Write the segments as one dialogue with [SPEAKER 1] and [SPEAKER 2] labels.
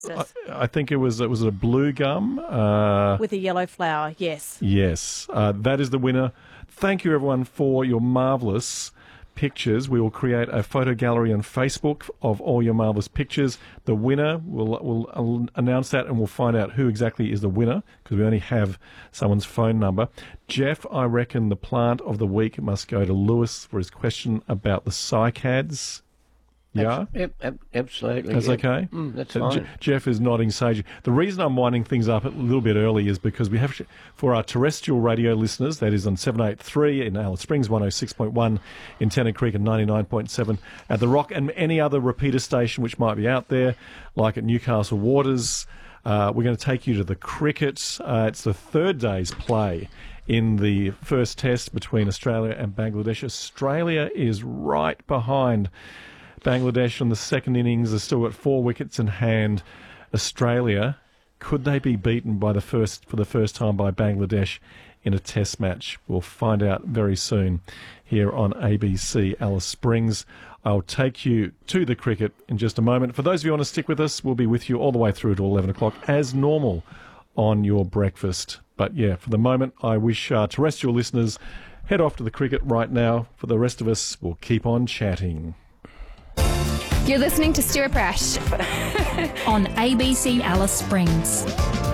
[SPEAKER 1] I think it was a blue gum
[SPEAKER 2] with a yellow flower. Yes.
[SPEAKER 1] Yes, that is the winner. Thank you, everyone, for your marvellous pictures. We will create a photo gallery on Facebook of all your marvellous pictures. The winner, we'll announce that, and we'll find out who exactly is the winner, because we only have someone's phone number. Jeff, I reckon the plant of the week must go to Lewis for his question about the cycads. Yeah?
[SPEAKER 3] Yep, absolutely.
[SPEAKER 1] That's okay?
[SPEAKER 3] That's fine.
[SPEAKER 1] Jeff is nodding sagely. The reason I'm winding things up a little bit early is because we have, for our terrestrial radio listeners, that is on 783 in Alice Springs, 106.1 in Tennant Creek and 99.7 at The Rock, and any other repeater station which might be out there, like at Newcastle Waters. We're going to take you to the cricket. It's the third day's play in the first test between Australia and Bangladesh. Australia is right behind Bangladesh in the second innings. They're still got 4 wickets in hand. Australia, could they be beaten for the first time by Bangladesh in a test match? We'll find out very soon here on ABC Alice Springs. I'll take you to the cricket in just a moment. For those of you who want to stick with us, we'll be with you all the way through to 11 o'clock as normal on your breakfast. But yeah, for the moment, I wish terrestrial listeners head off to the cricket right now. For the rest of us, we'll keep on chatting.
[SPEAKER 4] You're listening to Stuart Brash on ABC Alice Springs.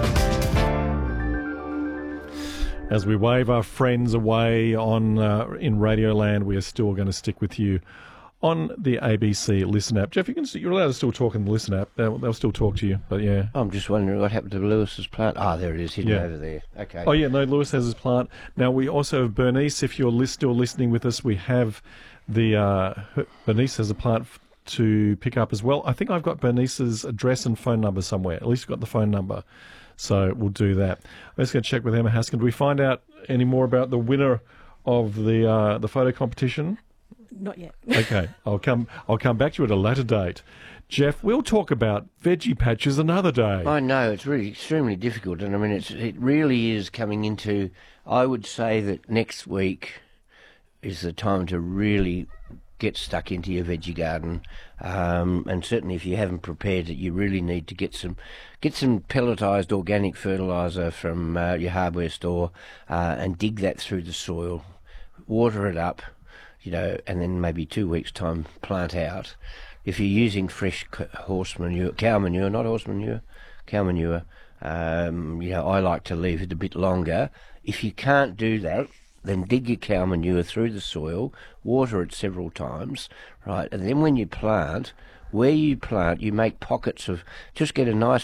[SPEAKER 1] As we wave our friends away on in Radioland, we are still going to stick with you on the ABC Listen app. Jeff, you're allowed to still talk in the Listen app. They'll still talk to you, but yeah.
[SPEAKER 3] I'm just wondering what happened to Lewis's plant. There it is, hidden over there. Okay.
[SPEAKER 1] Oh, yeah, no, Lewis has his plant. Now, we also have Bernice. If you're still listening with us, we have Bernice has a plant to pick up as well. I think I've got Bernice's address and phone number somewhere. At least we've got the phone number. So we'll do that. I'm just going to check with Emma Haskin. Do we find out any more about the winner of the photo competition?
[SPEAKER 2] Not yet.
[SPEAKER 1] Okay. I'll come back to you at a later date. Jeff, we'll talk about veggie patches another day.
[SPEAKER 3] I know, it's really extremely difficult, and I mean it really is coming into, I would say that next week is the time to really get stuck into your veggie garden, and certainly if you haven't prepared it, you really need to get some pelletised organic fertiliser from your hardware store, and dig that through the soil, water it up, and then maybe 2 weeks' time plant out. If you're using fresh cow manure, I like to leave it a bit longer. If you can't do that, then dig your cow manure through the soil, water it several times, right? And then when you plant, where you plant, you make pockets of, just get a nice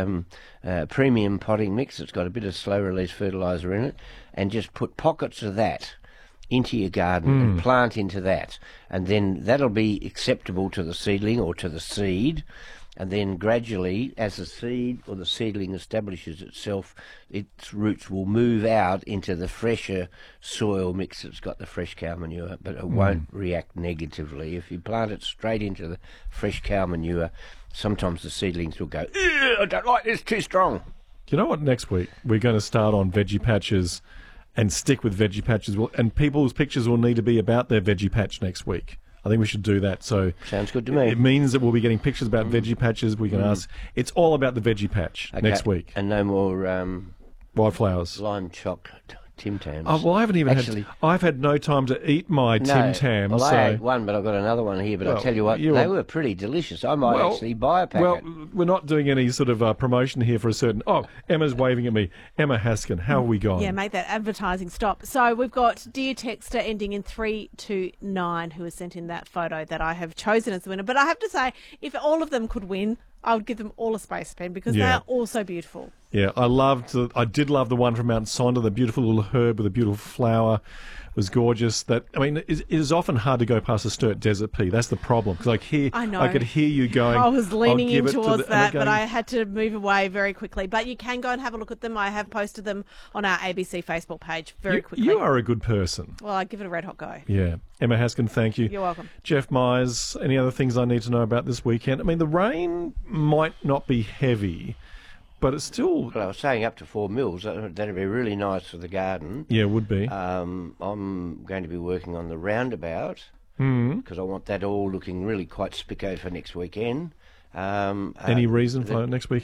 [SPEAKER 3] premium potting mix that's got a bit of slow-release fertiliser in it, and just put pockets of that into your garden and plant into that. And then that'll be acceptable to the seedling or to the seed. And then gradually, as the seed or the seedling establishes itself, its roots will move out into the fresher soil mix that's got the fresh cow manure, but it won't react negatively. If you plant it straight into the fresh cow manure, sometimes the seedlings will go, I don't like this, too strong.
[SPEAKER 1] You know what, next week we're going to start on veggie patches and stick with veggie patches, and people's pictures will need to be about their veggie patch next week. I think we should do that. So
[SPEAKER 3] sounds good to me.
[SPEAKER 1] It means that we'll be getting pictures about veggie patches. We can ask. It's all about the veggie patch next week.
[SPEAKER 3] And no more
[SPEAKER 1] wildflowers,
[SPEAKER 3] lime chocolate Tim Tams.
[SPEAKER 1] Oh, well, I haven't even I've had no time to eat my Tim Tams.
[SPEAKER 3] Well, I ate one, but I've got another one here. But I'll tell you what, they were pretty delicious. I might actually buy a packet.
[SPEAKER 1] Well, we're not doing any sort of promotion here for a certain... Oh, Emma's waving at me. Emma Haskin, how are we going?
[SPEAKER 2] Yeah, make that advertising stop. So we've got Dear Texter ending in 329 who has sent in that photo that I have chosen as the winner. But I have to say, if all of them could win, I would give them all a space pen because they are all so beautiful.
[SPEAKER 1] Yeah, I did love the one from Mount Sonder, the beautiful little herb with a beautiful flower. It was gorgeous. It is often hard to go past a Sturt Desert Pea. That's the problem. Because I could hear you going...
[SPEAKER 2] I was leaning in towards that, but I had to move away very quickly. But you can go and have a look at them. I have posted them on our ABC Facebook page very quickly.
[SPEAKER 1] You are a good person.
[SPEAKER 2] Well, I'd give it a red hot go.
[SPEAKER 1] Yeah. Emma Haskin, thank you.
[SPEAKER 2] You're welcome.
[SPEAKER 1] Jeff Myers, any other things I need to know about this weekend? I mean, the rain might not be heavy, but it's still...
[SPEAKER 3] Well, I was saying up to 4 mils. That'd be really nice for the garden.
[SPEAKER 1] Yeah, it would be.
[SPEAKER 3] I'm going to be working on the roundabout because I want that all looking really quite spicco for next weekend.
[SPEAKER 1] Any reason for next week?